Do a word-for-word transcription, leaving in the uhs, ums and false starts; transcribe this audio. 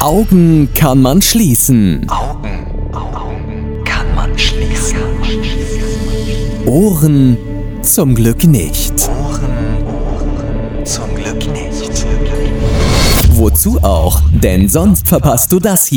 Augen kann man schließen. Augen, Augen kann man schließen. Ohren zum Glück nicht. Ohren, Ohren, zum Glück nicht. Wozu auch? Denn sonst verpasst du das hier.